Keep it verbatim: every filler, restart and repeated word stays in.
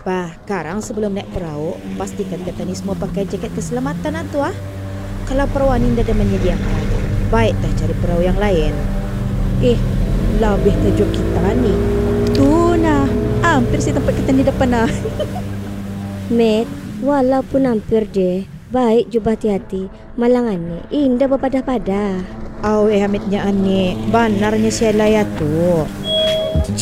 Bah, sekarang sebelum naik perahu, pastikan kita ni semua pakai jaket keselamatan lah tu ah. Kalau perahu ni dah ada menyediakan, baik dah cari perahu yang lain. Eh, lebih tajuk kita ni. Tu nah, hampir si tempat kita ni depan nah. Mat, walaupun hampir je, baik juga hati-hati. Malangan ni indah berpadah-padah. Awe hamitnya ani, banarnya si Alaya tu.